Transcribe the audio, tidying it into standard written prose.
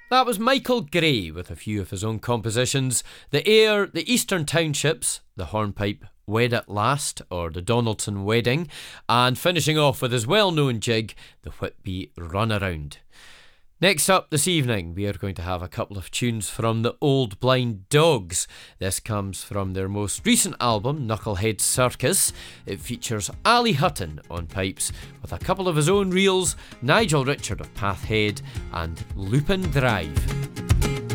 That was Michael Gray with a few of his own compositions. The Air, the Eastern Townships, the Hornpipe Wed at Last, or the Donaldson Wedding, and finishing off with his well-known jig, the Whitby Runaround. Next up this evening, we are going to have a couple of tunes from the Old Blind Dogs. This comes from their most recent album, Knucklehead Circus. It features Ali Hutton on pipes, with a couple of his own reels, Nigel Richard of Pathhead, and Lupin Drive.